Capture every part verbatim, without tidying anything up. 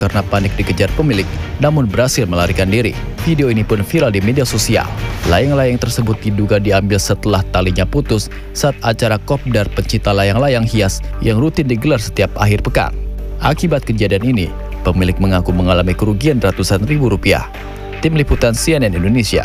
karena panik dikejar pemilik, namun berhasil melarikan diri. Video ini pun viral di media sosial. Layang-layang tersebut diduga diambil setelah talinya putus saat acara kopdar pencinta layang-layang hias yang rutin digelar setiap akhir pekan. Akibat kejadian ini, pemilik mengaku mengalami kerugian ratusan ribu rupiah. Tim Liputan C N N Indonesia.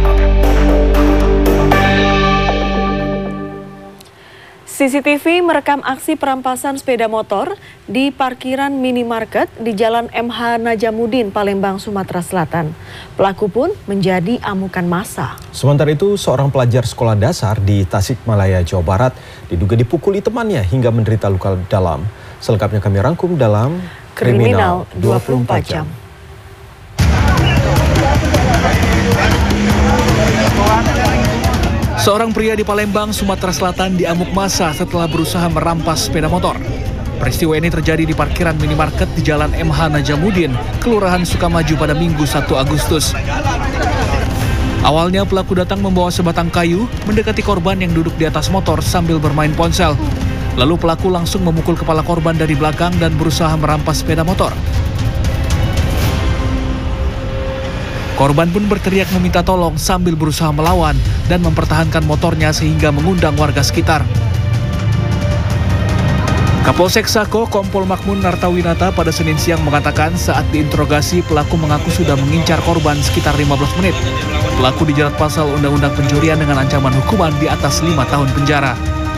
C C T V merekam aksi perampasan sepeda motor di parkiran minimarket di Jalan M H Najamuddin, Palembang, Sumatera Selatan. Pelaku pun menjadi amukan massa. Sementara itu, seorang pelajar sekolah dasar di Tasikmalaya, Jawa Barat diduga dipukuli temannya hingga menderita luka dalam. Selengkapnya kami rangkum dalam Kriminal dua puluh empat jam. Seorang pria di Palembang, Sumatera Selatan diamuk massa setelah berusaha merampas sepeda motor. Peristiwa ini terjadi di parkiran minimarket di Jalan M H Najamuddin, Kelurahan Sukamaju pada Minggu satu Agustus. Awalnya pelaku datang membawa sebatang kayu, mendekati korban yang duduk di atas motor sambil bermain ponsel. Lalu pelaku langsung memukul kepala korban dari belakang dan berusaha merampas sepeda motor. Korban pun berteriak meminta tolong sambil berusaha melawan dan mempertahankan motornya sehingga mengundang warga sekitar. Kapolsek Sako Kompol Makmun Nartawinata pada Senin siang mengatakan saat diinterogasi pelaku mengaku sudah mengincar korban sekitar lima belas menit. Pelaku dijerat pasal Undang-Undang Pencurian dengan ancaman hukuman di atas lima tahun penjara.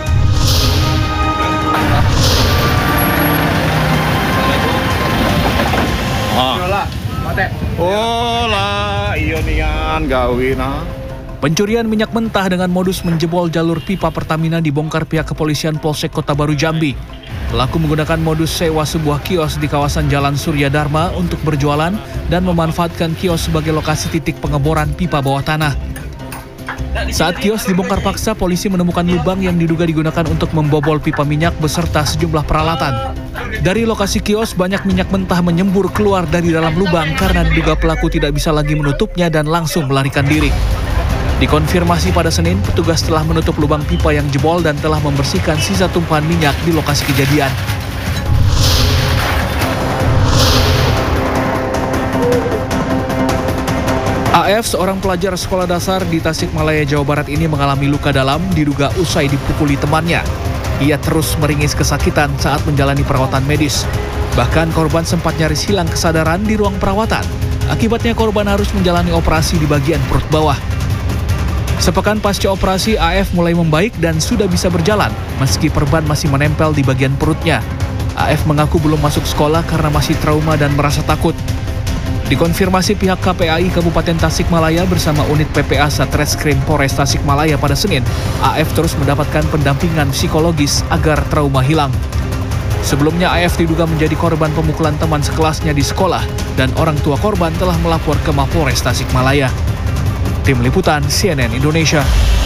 Oh lah, iya nian gawina. Pencurian minyak mentah dengan modus menjebol jalur pipa Pertamina dibongkar pihak kepolisian Polsek Kota Baru Jambi. Pelaku menggunakan modus sewa sebuah kios di kawasan Jalan Surya Dharma untuk berjualan dan memanfaatkan kios sebagai lokasi titik pengeboran pipa bawah tanah. Saat kios dibongkar paksa, polisi menemukan lubang yang diduga digunakan untuk membobol pipa minyak beserta sejumlah peralatan. Dari lokasi kios, banyak minyak mentah menyembur keluar dari dalam lubang karena diduga pelaku tidak bisa lagi menutupnya dan langsung melarikan diri. Dikonfirmasi pada Senin, petugas telah menutup lubang pipa yang jebol dan telah membersihkan sisa tumpahan minyak di lokasi kejadian. A F, seorang pelajar sekolah dasar di Tasikmalaya, Jawa Barat ini mengalami luka dalam diduga usai dipukuli temannya. Ia terus meringis kesakitan saat menjalani perawatan medis. Bahkan korban sempat nyaris hilang kesadaran di ruang perawatan. Akibatnya korban harus menjalani operasi di bagian perut bawah. Sepekan pasca operasi, A F mulai membaik dan sudah bisa berjalan, meski perban masih menempel di bagian perutnya. A F mengaku belum masuk sekolah karena masih trauma dan merasa takut. Dikonfirmasi pihak K P A I Kabupaten Tasikmalaya bersama unit P P A Satreskrim Polres Tasikmalaya pada Senin, A F terus mendapatkan pendampingan psikologis agar trauma hilang. Sebelumnya A F diduga menjadi korban pemukulan teman sekelasnya di sekolah dan orang tua korban telah melapor ke Mapolres Tasikmalaya. Tim Liputan C N N Indonesia.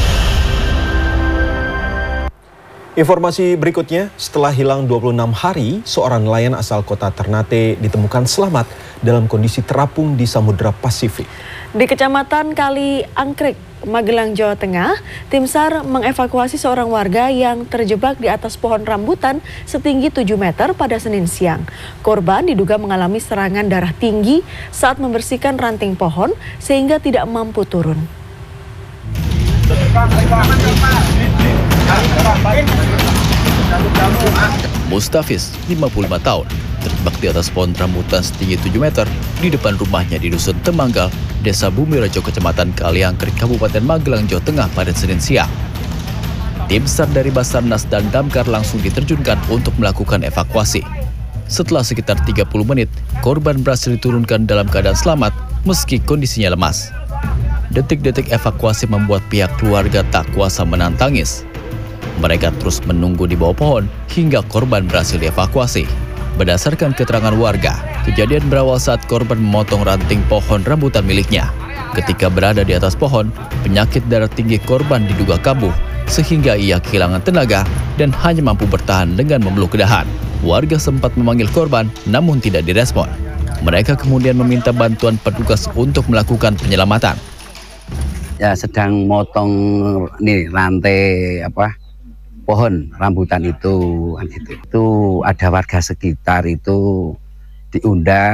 Informasi berikutnya, setelah hilang dua puluh enam hari, seorang nelayan asal kota Ternate ditemukan selamat dalam kondisi terapung di Samudra Pasifik. Di Kecamatan Kali Angkrik, Magelang, Jawa Tengah, tim SAR mengevakuasi seorang warga yang terjebak di atas pohon rambutan setinggi tujuh meter pada Senin siang. Korban diduga mengalami serangan darah tinggi saat membersihkan ranting pohon sehingga tidak mampu turun. Mustafiz, lima puluh lima tahun, terjebak di atas pohon rambutan setinggi tujuh meter di depan rumahnya di Dusun Temanggal, Desa Bumirejo, Kecamatan Kaliangkrik, Kabupaten Magelang, Jawa Tengah pada Senin siang. Tim SAR dari Basarnas dan Damkar langsung diterjunkan untuk melakukan evakuasi. Setelah sekitar tiga puluh menit, korban berhasil diturunkan dalam keadaan selamat meski kondisinya lemas. Detik-detik evakuasi membuat pihak keluarga tak kuasa menahan tangis. Mereka terus menunggu di bawah pohon hingga korban berhasil dievakuasi. Berdasarkan keterangan warga, kejadian berawal saat korban memotong ranting pohon rambutan miliknya. Ketika berada di atas pohon, penyakit darah tinggi korban diduga kambuh, sehingga ia kehilangan tenaga dan hanya mampu bertahan dengan memeluk dahan. Warga sempat memanggil korban, namun tidak direspon. Mereka kemudian meminta bantuan petugas untuk melakukan penyelamatan. Ya, sedang motong nih rantai apa pohon rambutan itu kan gitu. Itu ada warga sekitar itu diundang